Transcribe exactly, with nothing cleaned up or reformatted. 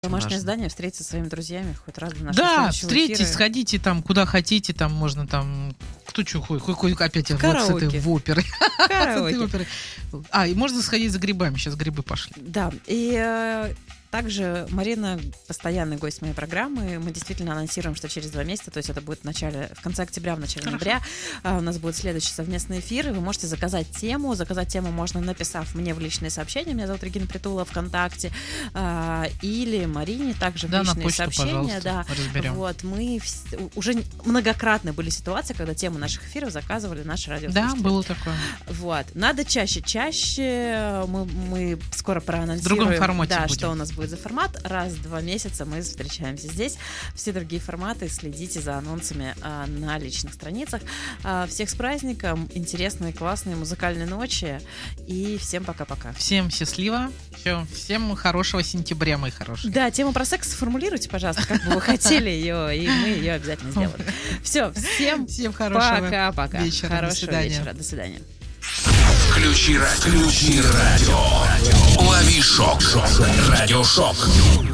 Домашнее здание, встретиться со своими друзьями хоть раз до нашего Да, следующего встретитесь, эфира. сходите там, куда хотите, там можно там... Кто что ходит? Какой опять вот с Караоке. этой в оперы. Караоке. С этой оперы. А, и можно сходить за грибами. Сейчас грибы пошли. Да, и э, также Марина постоянный гость моей программы. Мы действительно анонсируем, что через два месяца, то есть это будет в начале, в конце октября, в начале Хорошо. ноября, э, у нас будет следующий совместный эфир, и вы можете заказать тему. Заказать тему можно, написав мне в личные сообщения. Меня зовут Регина Притула ВКонтакте. Э, или Марине также в Да, на личные почту, сообщения. пожалуйста, Да. разберем. Вот, мы вс- уже многократно были ситуации, когда тему наших эфиров заказывали наши радиослушатели. Да, было такое. Вот. Надо чаще, чаще. Мы, мы скоро проанонсируем, В другом формате да, будем. что у нас будет за формат. Раз в два месяца мы встречаемся здесь. Все другие форматы следите за анонсами а, на личных страницах. А, всех с праздником. Интересные, классные музыкальные ночи. И всем пока-пока. Всем счастливо. Всё, всем хорошего сентября, мои хорошие. Да, тему про секс сформулируйте, пожалуйста, как бы вы хотели ее, и мы ее обязательно сделаем. Все, всем Всем хорошего пока-пока. вечера. До Хорошего свидания. вечера. До свидания. Включи радио. Включи радио. Лови шок. Радиошок.